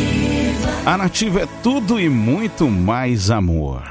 A Nativa é tudo e muito mais amor.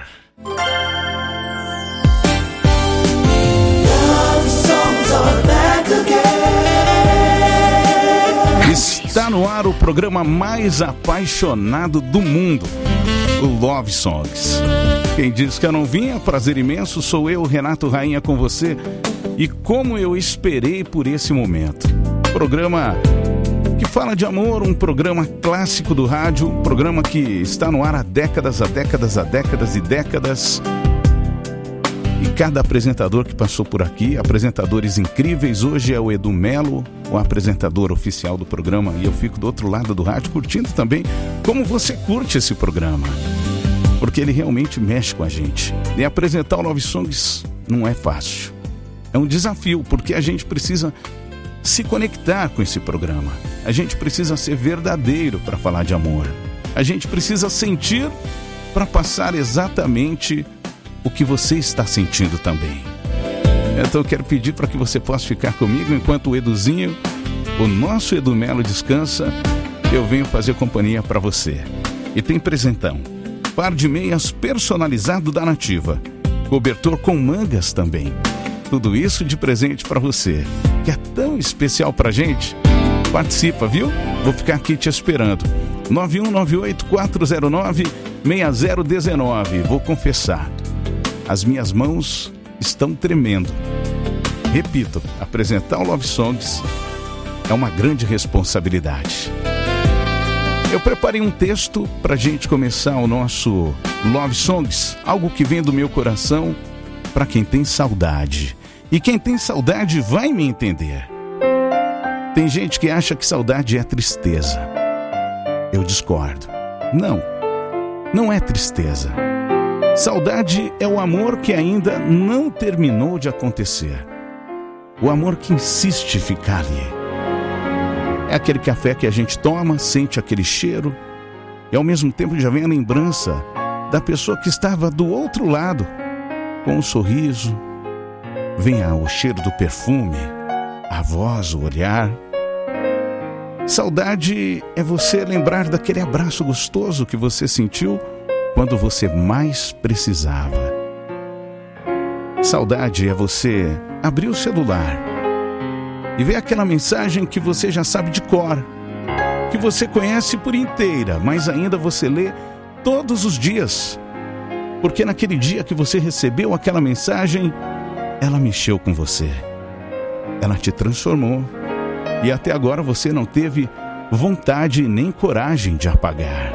Está no ar o programa mais apaixonado do mundo, o Love Songs. Quem disse que eu não vinha, prazer imenso, sou eu, Renato Rainha, com você. E como eu esperei por esse momento. Programa que fala de amor, um programa clássico do rádio, um programa que está no ar há décadas e décadas. E cada apresentador que passou por aqui, apresentadores incríveis, hoje é o Edu Melo, o apresentador oficial do programa, e eu fico do outro lado do rádio curtindo também como você curte esse programa, porque ele realmente mexe com a gente. E apresentar o Love Songs não é fácil, é um desafio, porque a gente precisa se conectar com esse programa, a gente precisa ser verdadeiro para falar de amor, a gente precisa sentir para passar exatamente o que você está sentindo também. Então eu quero pedir para que você possa ficar comigo enquanto o Eduzinho, o nosso Edu Melo, descansa. Eu venho fazer companhia para você. E tem presentão, par de meias personalizado da Nativa, cobertor com mangas também. Tudo isso de presente para você, que é tão especial pra gente. Participa, viu? Vou ficar aqui te esperando. 9198-409-6019. Vou confessar, as minhas mãos estão tremendo. Repito, apresentar o Love Songs é uma grande responsabilidade. Eu preparei um texto para a gente começar o nosso Love Songs, algo que vem do meu coração para quem tem saudade. E quem tem saudade vai me entender. Tem gente que acha que saudade é tristeza. Eu discordo. Não é tristeza. Saudade é o amor que ainda não terminou de acontecer. O amor que insiste em ficar ali. É aquele café que a gente toma, sente aquele cheiro, e ao mesmo tempo já vem a lembrança da pessoa que estava do outro lado, com um sorriso. Vem o cheiro do perfume, a voz, o olhar. Saudade é você lembrar daquele abraço gostoso que você sentiu quando você mais precisava. Saudade é você abrir o celular e ver aquela mensagem que você já sabe de cor, que você conhece por inteira, mas ainda você lê todos os dias, porque naquele dia que você recebeu aquela mensagem, ela mexeu com você, ela te transformou, e até agora você não teve vontade nem coragem de apagar.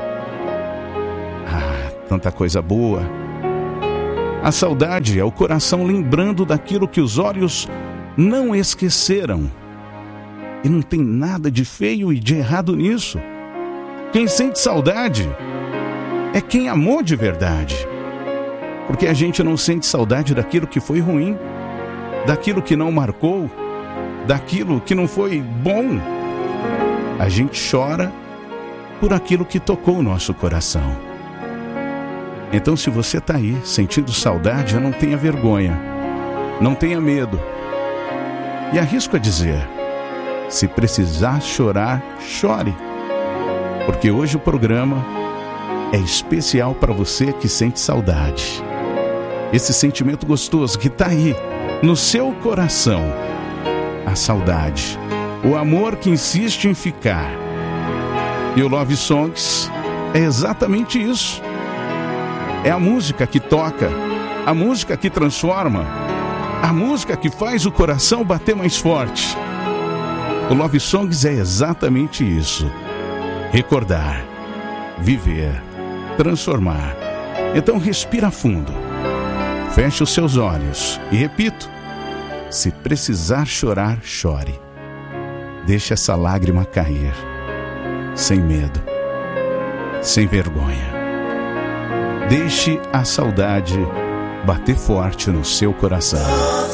Tanta coisa boa. A saudade é o coração lembrando daquilo que os olhos não esqueceram. E não tem nada de feio e de errado nisso. Quem sente saudade é quem amou de verdade. Porque a gente não sente saudade daquilo que foi ruim, daquilo que não marcou, daquilo que não foi bom. A gente chora por aquilo que tocou o nosso coração. Então, se você está aí sentindo saudade, não tenha vergonha, não tenha medo. E arrisco a dizer, se precisar chorar, chore. Porque hoje o programa é especial para você que sente saudade. Esse sentimento gostoso que está aí no seu coração. A saudade, o amor que insiste em ficar. E o Love Songs é exatamente isso. É a música que toca, a música que transforma, a música que faz o coração bater mais forte. O Love Songs é exatamente isso. Recordar, viver, transformar. Então respira fundo, feche os seus olhos e repito, se precisar chorar, chore. Deixe essa lágrima cair, sem medo, sem vergonha. Deixe a saudade bater forte no seu coração.